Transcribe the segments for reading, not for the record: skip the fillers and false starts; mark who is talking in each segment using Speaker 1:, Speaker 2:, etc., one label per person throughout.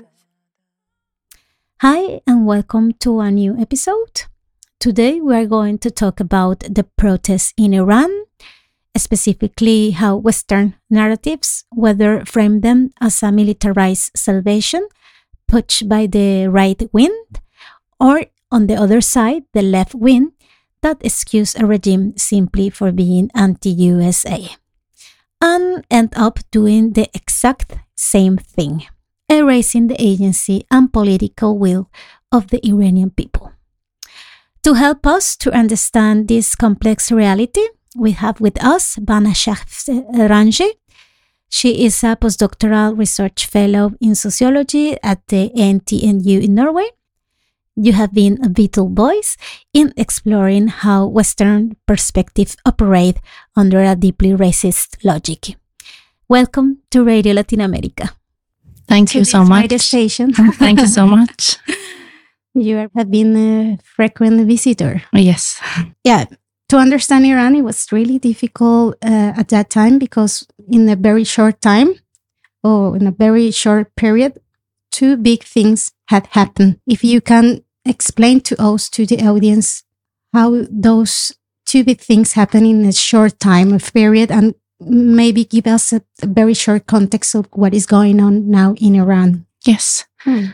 Speaker 1: Hi, and welcome to a new episode. Today, we are going to talk about the protests in Iran, specifically how Western narratives, whether frame them as a militarized salvation pushed by the right wing, or on the other side, the left wing that excuse a regime simply for being anti-USA, and end up doing the exact same thing, erasing the agency and political will of the Iranian people. To help us to understand this complex reality, we have with us Bana Shahranji. She is a postdoctoral research fellow in sociology at the NTNU in Norway. You have been a vital voice in exploring how Western perspectives operate under a deeply racist logic. Welcome to Radio Latin America.
Speaker 2: Thank you so much.
Speaker 1: Radio station.
Speaker 2: Thank you so much.
Speaker 1: You have been a frequent visitor.
Speaker 2: Yes.
Speaker 1: Yeah. To understand Iran, it was really difficult at that time because in a very short time, or in a very short period, two big things had happened. If you can explain to us, to the audience, how those two big things happen in a short time of period, and maybe give us a very short context of what is going on now in Iran.
Speaker 2: Yes.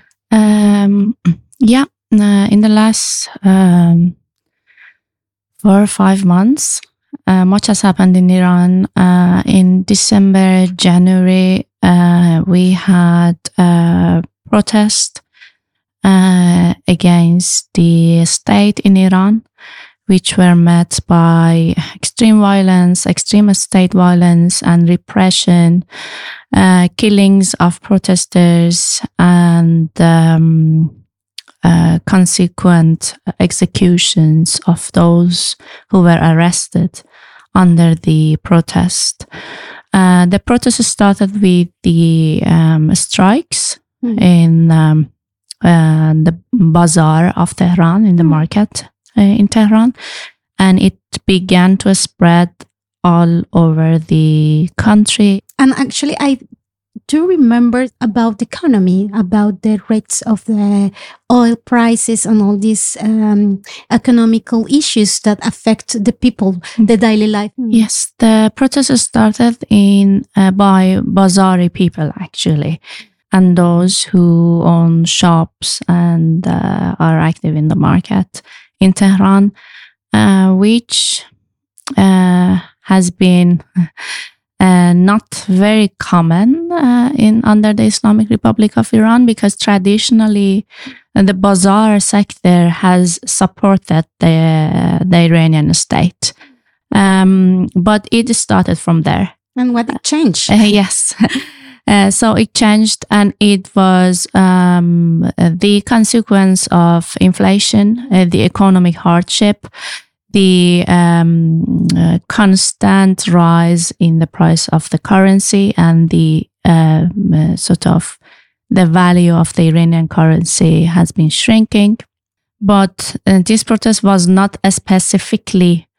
Speaker 2: In the last 4 or 5 months, much has happened in Iran. In December, January, we had a protest against the state in Iran, which were met by extreme violence, extreme state violence and repression, killings of protesters, and consequent executions of those who were arrested under the protest. The protest started with the strikes in the bazaar of Tehran, in the market in Tehran, and it began to spread all over the country.
Speaker 1: And actually, I do remember about the economy, about the rates of the oil prices and all these economical issues that affect the people, the daily life.
Speaker 2: Yes, the protest started by Bazari people, actually, and those who own shops and are active in the market in Tehran, which has been not very common under the Islamic Republic of Iran, because traditionally the bazaar sector has supported the Iranian state. But it started from there.
Speaker 1: And what it changed?
Speaker 2: Yes. So it changed, and it was the consequence of inflation, the economic hardship, the constant rise in the price of the currency, and the the value of the Iranian currency has been shrinking. But this protest was not specifically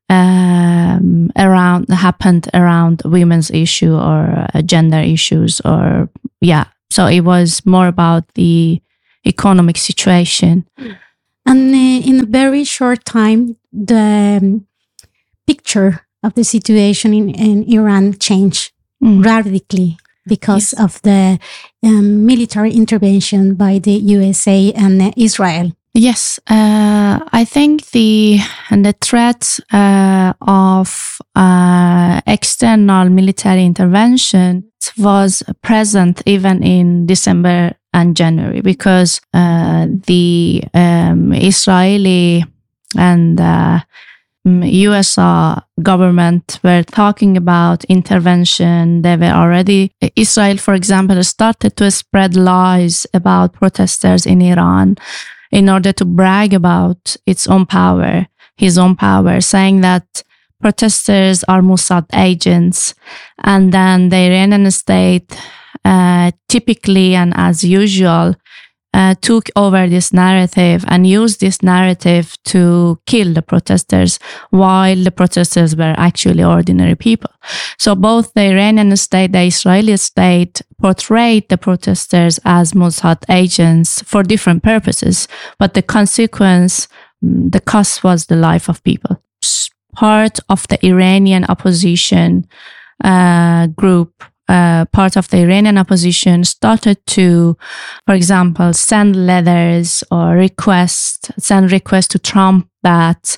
Speaker 2: happened around women's issue or gender issues, or so it was more about the economic situation.
Speaker 1: And in a very short time, the picture of the situation in Iran changed radically because of the military intervention by the USA and Israel.
Speaker 2: Yes, I think the threat of external military intervention was present even in December and January, because the Israeli and US government were talking about intervention. They were already, Israel, for example, started to spread lies about protesters in Iran in order to brag about its own power, his own power, saying that protesters are Mossad agents. And then the Iranian state typically and as usual took over this narrative and used this narrative to kill the protesters, while the protesters were actually ordinary people. So both the Iranian state, the Israeli state portrayed the protesters as Mossad agents for different purposes, but the consequence, the cost was the life of people. Part of the Iranian opposition group, part of the Iranian opposition started to, for example, send letters or send requests to Trump that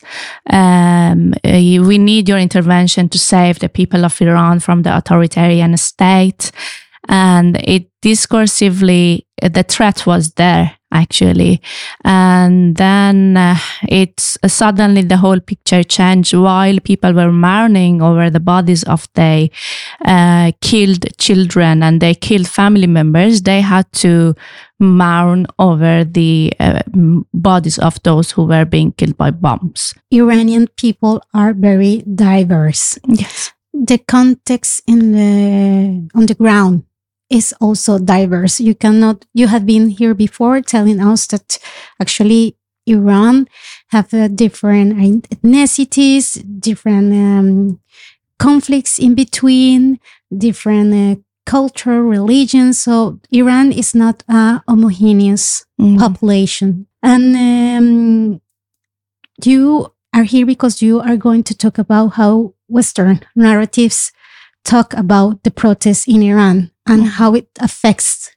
Speaker 2: we need your intervention to save the people of Iran from the authoritarian state. And it discursively, the threat was there, actually. And then it's suddenly the whole picture changed. While people were mourning over the bodies of their killed children and they killed family members, they had to mourn over the bodies of those who were being killed by bombs.
Speaker 1: Iranian people are very diverse.
Speaker 2: Yes.
Speaker 1: The context on the ground is also diverse. You have been here before telling us that actually Iran have different ethnicities, different conflicts in between, different culture, religions. So Iran is not a homogeneous population. And you are here because you are going to talk about how Western narratives talk about the protests in Iran and how it affects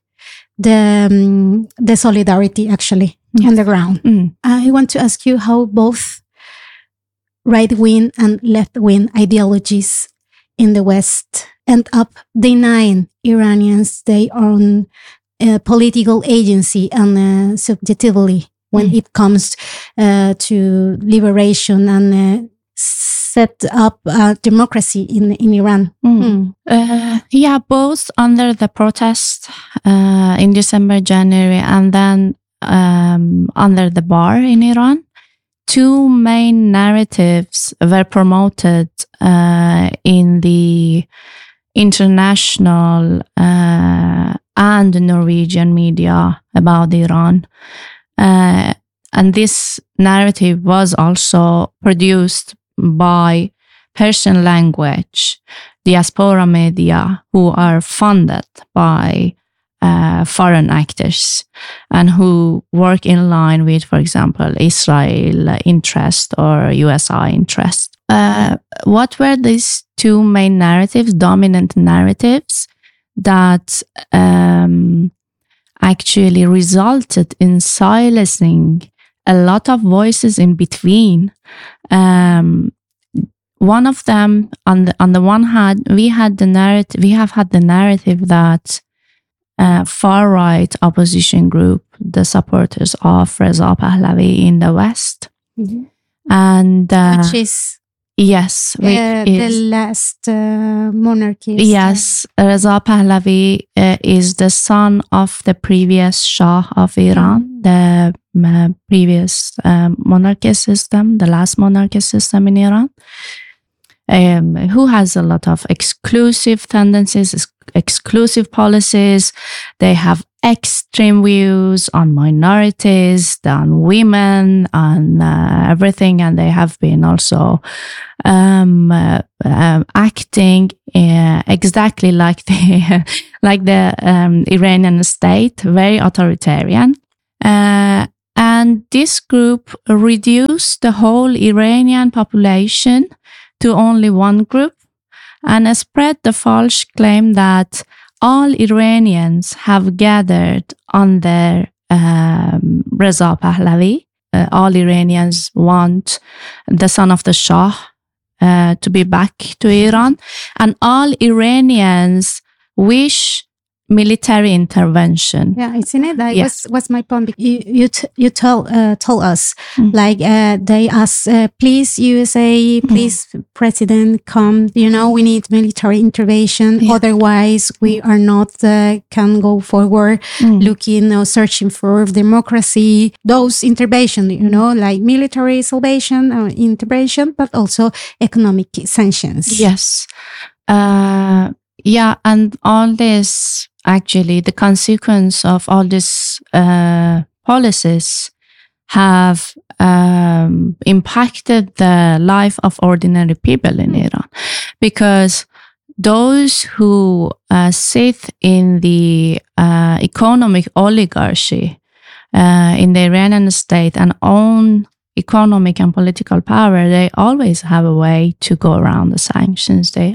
Speaker 1: the solidarity actually on the ground. I want to ask you how both right-wing and left-wing ideologies in the West end up denying Iranians their own political agency and subjectively when it comes to liberation and set up democracy in Iran.
Speaker 2: Yeah, both under the protest in December, January, and then under the bar in Iran. Two main narratives were promoted in the international and Norwegian media about Iran. And this narrative was also produced by Persian language diaspora media who are funded by foreign actors and who work in line with, for example, Israel interest or USA interest. What were these two main narratives, dominant narratives, that actually resulted in silencing a lot of voices in between? One of them, on the one hand, we have had the narrative that far-right opposition group, the supporters of Reza Pahlavi in the West, and
Speaker 1: which is the last monarchist.
Speaker 2: Yes, Reza Pahlavi is the son of the previous Shah of Iran, the previous monarchy system, the last monarchy system in Iran, who has a lot of exclusive tendencies, exclusive policies. They have extreme views on minorities, on women, on everything, and they have been also acting exactly like the Iranian state, very authoritarian. And this group reduced the whole Iranian population to only one group and spread the false claim that all Iranians have gathered under Reza Pahlavi. All Iranians want the son of the Shah to be back to Iran, and all Iranians wish military intervention.
Speaker 1: Yeah, isn't it? That was my point. You told us like they asked, please USA, please President, come. We need military intervention. Otherwise, we are not can go forward, looking or searching for democracy. Those intervention, like military salvation or intervention, but also economic sanctions.
Speaker 2: Yes. Yeah, and all this actually, the consequence of all these policies have impacted the life of ordinary people in Iran, because those who sit in the economic oligarchy in the Iranian state and own economic and political power, they always have a way to go around the sanctions. They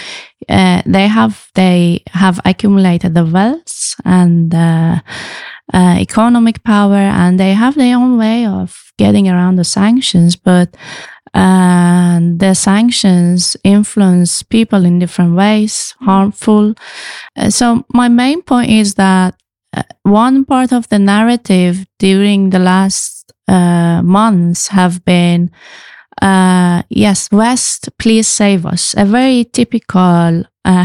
Speaker 2: have accumulated the wealth and economic power, and they have their own way of getting around the sanctions. But the sanctions influence people in different ways, harmful. So my main point is that one part of the narrative during the last months have been, yes, West, please save us. A very typical,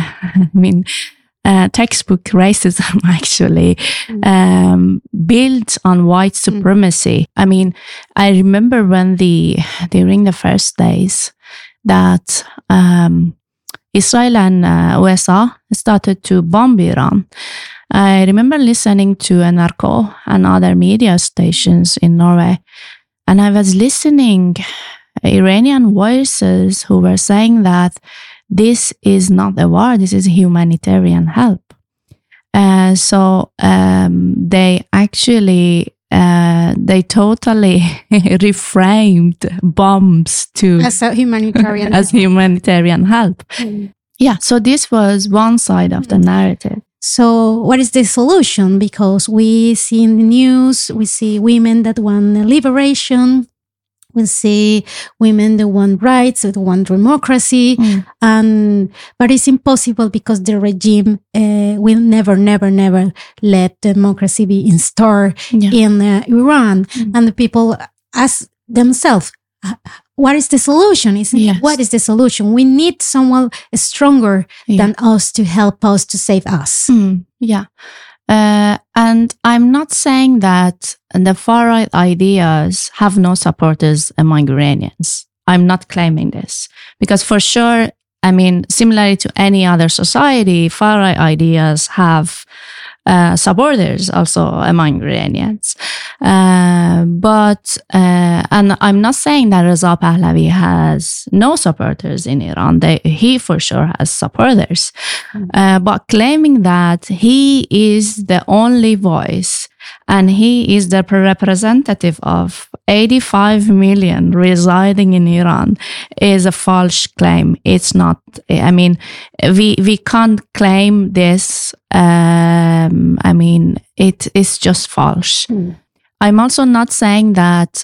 Speaker 2: textbook racism, actually, built on white supremacy. I mean, I remember when during the first days that Israel and USA started to bomb Iran, I remember listening to NRK and other media stations in Norway, and I was listening Iranian voices who were saying that this is not a war, this is humanitarian help. So they actually, they totally reframed bombs to
Speaker 1: as a humanitarian
Speaker 2: as humanitarian help. Yeah, so this was one side of the narrative.
Speaker 1: So what is the solution? Because we see in the news, we see women that want liberation. We see women that want rights, that want democracy. But it's impossible because the regime will never let democracy be installed in Iran. And the people ask themselves, what is the solution? What is the solution? We need someone stronger than us to help us, to save us.
Speaker 2: And I'm not saying that the far-right ideas have no supporters among Iranians. I'm not claiming this. Because for sure, I mean, similarly to any other society, far-right ideas have supporters also among Iranians. But I'm not saying that Reza Pahlavi has no supporters in Iran. He for sure has supporters. But claiming that he is the only voice and he is the representative of 85 million residing in Iran is a false claim. It's not, I mean, we can't claim this. I mean, it is just false. I'm also not saying that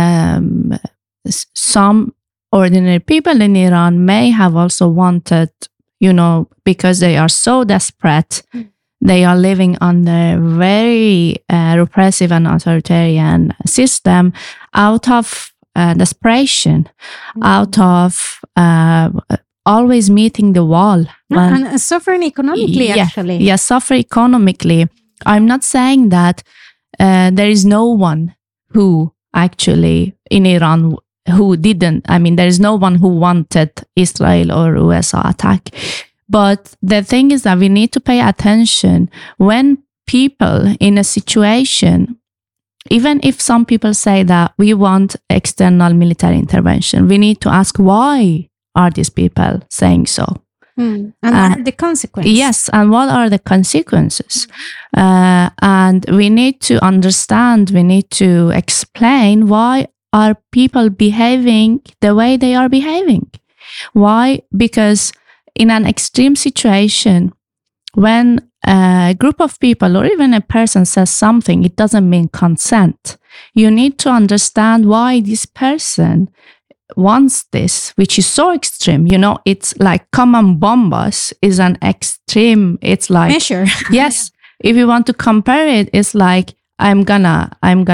Speaker 2: some ordinary people in Iran may have also wanted, because they are so desperate, they are living under very repressive and authoritarian system, out of desperation, out of always meeting the wall.
Speaker 1: And suffering economically, actually.
Speaker 2: Yeah, suffer economically. I'm not saying that there is no one who actually in Iran who didn't, there is no one who wanted Israel or USA attack. But the thing is that we need to pay attention when people in a situation, even if some people say that we want external military intervention, we need to ask why are these people saying so?
Speaker 1: And what are the consequences?
Speaker 2: Yes, and what are the consequences? And we need to understand, we need to explain why are people behaving the way they are behaving. Why? Because in an extreme situation, when a group of people or even a person says something, it doesn't mean consent. You need to understand why this person wants this, which is so extreme. It's like come and bomb us is an extreme. It's like
Speaker 1: measure.
Speaker 2: Yes. If you want to compare it, it's like I'm gonna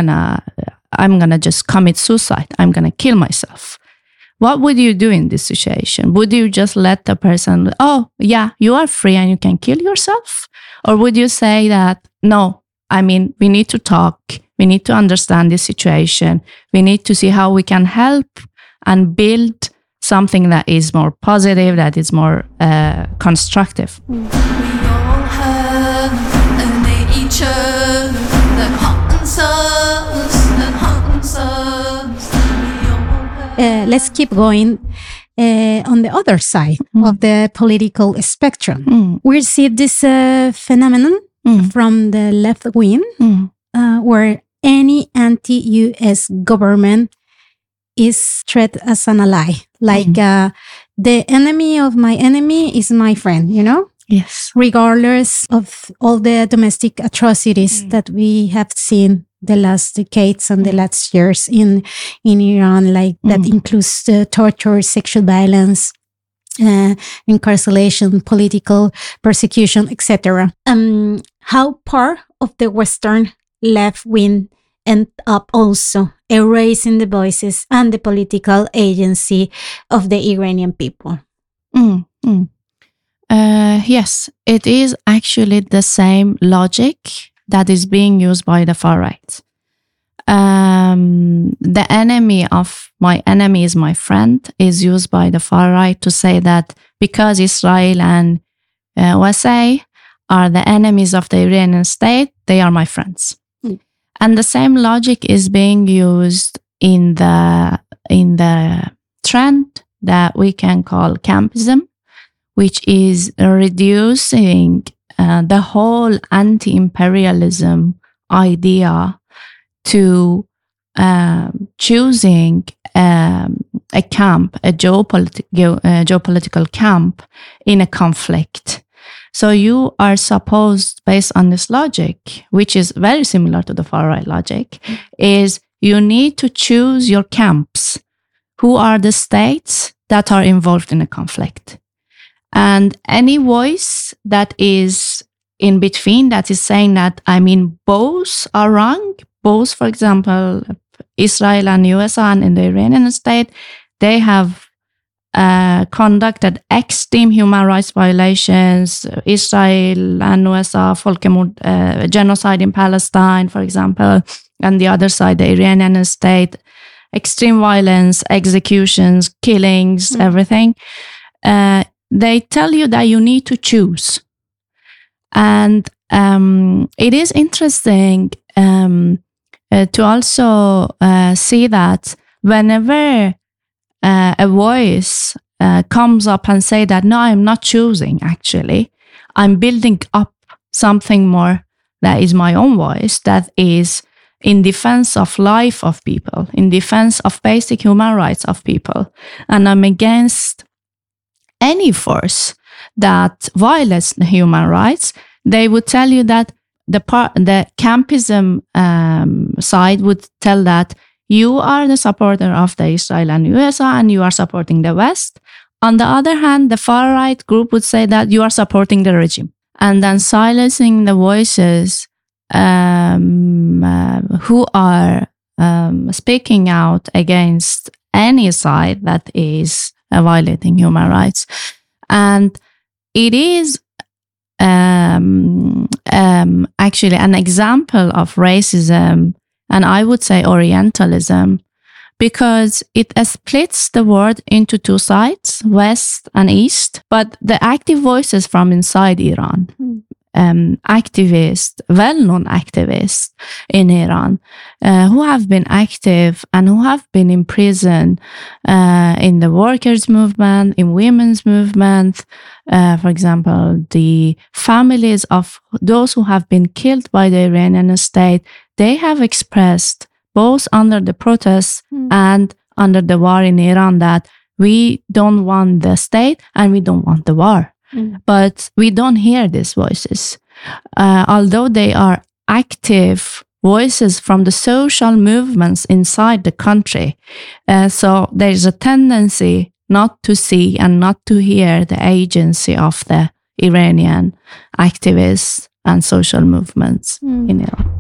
Speaker 2: just commit suicide. I'm gonna kill myself. What would you do in this situation? Would you just let the person, oh, yeah, you are free and you can kill yourself? Or would you say that, no, we need to talk. We need to understand this situation. We need to see how we can help and build something that is more positive, that is more constructive.
Speaker 3: We all have
Speaker 1: let's keep going on the other side of the political spectrum. We see this phenomenon from the left wing, where any anti-US government is treated as an ally. Like the enemy of my enemy is my friend, you know?
Speaker 2: Yes.
Speaker 1: Regardless of all the domestic atrocities that we have seen the last decades and the last years in Iran, like that includes torture, sexual violence, incarceration, political persecution, etc. How part of the Western left wing end up also erasing the voices and the political agency of the Iranian people?
Speaker 2: Yes, it is actually the same logic that is being used by the far right. The enemy of my enemy is my friend is used by the far right to say that because Israel and USA are the enemies of the Iranian state, they are my friends. And the same logic is being used in the trend that we can call campism, which is reducing the whole anti-imperialism idea to choosing a camp, a geopolitical camp in a conflict. So you are supposed, based on this logic, which is very similar to the far-right logic, is you need to choose your camps. Who are the states that are involved in a conflict? And any voice that is in between, that is saying that, I mean, both are wrong. Both, for example, Israel and USA and in the Iranian state, they have conducted extreme human rights violations. Israel and USA, Folkmord, genocide in Palestine, for example, and the other side, the Iranian state, extreme violence, executions, killings, everything. They tell you that you need to choose. And it is interesting to also see that whenever a voice comes up and say that, no, I'm not choosing, actually, I'm building up something more that is my own voice, that is in defense of life of people, in defense of basic human rights of people. And I'm against any force that violates the human rights. They would tell you that the campism side would tell that you are the supporter of the Israel and USA and you are supporting the West. On the other hand, the far-right group would say that you are supporting the regime. And then silencing the voices who are speaking out against any side that is violating human rights. And it is actually an example of racism, and I would say Orientalism, because it splits the world into two sides, West and East. But the active voices from inside Iran, activists, well-known activists in Iran, who have been active and who have been in prison in the workers' movement, in women's movement. For example, the families of those who have been killed by the Iranian state, they have expressed both under the protests and under the war in Iran that we don't want the state and we don't want the war. But we don't hear these voices. Although they are active voices from the social movements inside the country. So there's a tendency not to see and not to hear the agency of the Iranian activists and social movements in Iran.